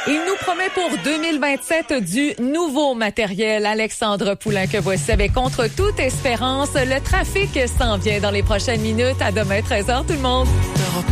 Il nous promet pour 2027 du nouveau matériel. Alexandre Poulain que voici avec Contre toute espérance. Le trafic s'en vient dans les prochaines minutes. À demain 13h tout le monde.